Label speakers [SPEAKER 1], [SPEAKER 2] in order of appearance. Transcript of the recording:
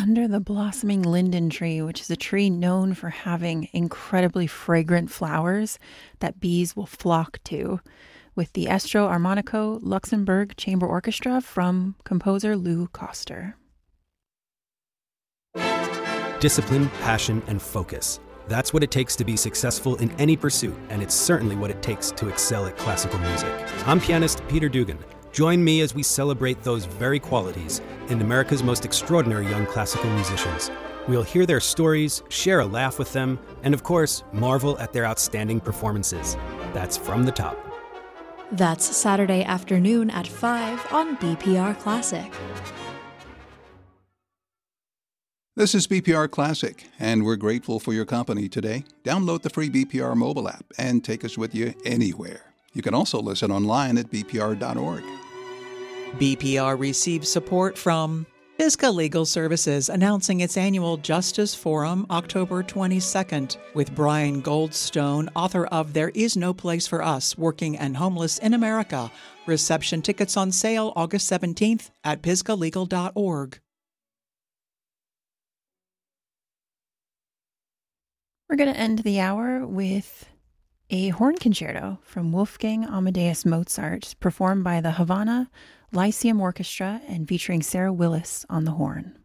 [SPEAKER 1] under the blossoming linden tree, which is a tree known for having incredibly fragrant flowers that bees will flock to, with the Estro Armonico Luxembourg Chamber Orchestra from composer Lou Koster.
[SPEAKER 2] Discipline, passion, and focus. That's what it takes to be successful in any pursuit, and it's certainly what it takes to excel at classical music. I'm pianist Peter Dugan. Join me as we celebrate those very qualities in America's most extraordinary young classical musicians. We'll hear their stories, share a laugh with them, and of course, marvel at their outstanding performances. That's From the Top.
[SPEAKER 3] That's Saturday afternoon at 5 on BPR Classic.
[SPEAKER 4] This is BPR Classic, and we're grateful for your company today. Download the free BPR mobile app and take us with you anywhere. You can also listen online at bpr.org.
[SPEAKER 5] BPR receives support from Pisgah Legal Services, announcing its annual Justice Forum October 22nd with Brian Goldstone, author of There Is No Place for Us, Working and Homeless in America. Reception tickets on sale August 17th at pisgahlegal.org.
[SPEAKER 1] We're going to end the hour with a horn concerto from Wolfgang Amadeus Mozart, performed by the Havana Lyceum Orchestra and featuring Sarah Willis on the horn.